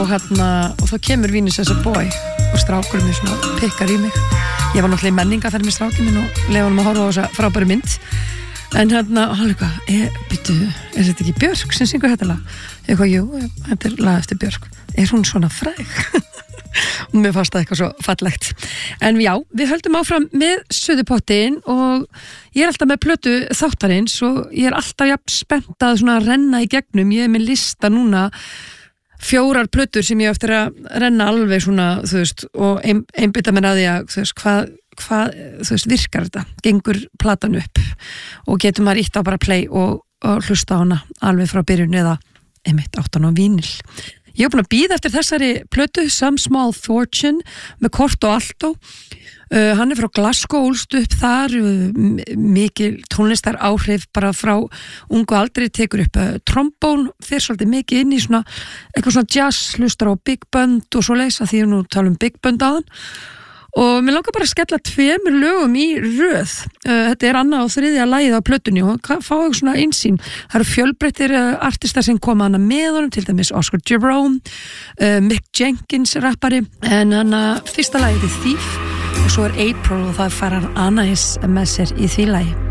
og þá kemur Vinicius Boy og strákurinn mér svona pikkar í mig. Ég var náttúrulega í menningaferð með strákinn minn og leyfa honum að horfa á þessa frábæru mynd. En hann líka, býttu, þetta ekki Björk sem syngur þetta lag? Eitthvað, jú, þetta lag eftir Björk. Hún svona fræg? Og mér fannst það eitthvað svo fallegt. En já, við höldum áfram með Suðupottin og ég alltaf með plötu þáttarins og ég alltaf jafn spennt að svona renna í gegnum. Ég með lista núna 4 plötur sem ég eftir að renna alveg svona, þú veist, og einbytta mér að því að, þú veist, hvað þú veist, virkar þetta? Gengur platan upp og getur maður ítt á bara play og hlusta á hana alveg frá byrjun eða einmitt áttan á vínil. Ég búin að bíða eftir þessari plötu, Some Small Fortune, með Kort og Alto. Hann frá Glasgow, ólst upp þar, mikil tónlistar áhrif bara frá ungu aldri, tekur upp trombón, fer svolítið mikið inn í svona, eitthvað svona jazz, hlustar á big band og svo leys, að því nú tala big band aðan. Og mér langar bara að skella 2 lögum í röð. Þetta annað og 3. lagið á plötunni og fá eitthvað svona einsýn. Það eru fjölbreyttir artistar sem koma hana með honum, til dæmis Oscar Jerome, Mick Jenkins rappari, en fyrsta lagið Thief og svo April og það fær hann Anais með sér í því lagi.